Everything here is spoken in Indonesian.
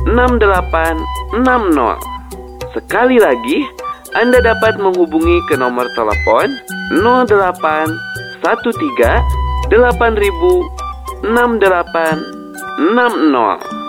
6860. Sekali lagi, Anda dapat menghubungi ke nomor telepon 0813 8000 6860.